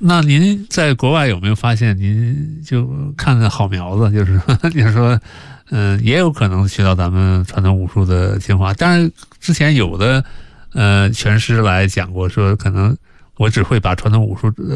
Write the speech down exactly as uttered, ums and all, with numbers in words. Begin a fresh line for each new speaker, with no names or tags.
那您在国外有没有发现，您就看看好苗子，就是就是说，嗯、呃，也有可能学到咱们传统武术的精华。当然，之前有的呃拳师来讲过，说可能我只会把传统武术